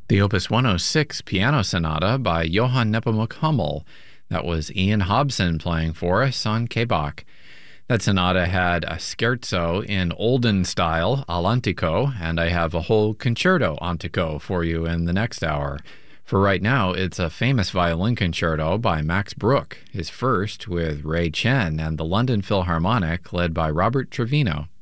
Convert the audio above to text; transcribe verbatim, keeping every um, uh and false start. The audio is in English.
The Opus one oh six Piano Sonata by Johann Nepomuk Hummel. That was Ian Hobson playing for us on K B O C. That sonata had a scherzo in Olden style, all'antico, and I have a whole concerto antico for you in the next hour. For right now, it's a famous violin concerto by Max Bruch, his first with Ray Chen and the London Philharmonic led by Robert Trevino.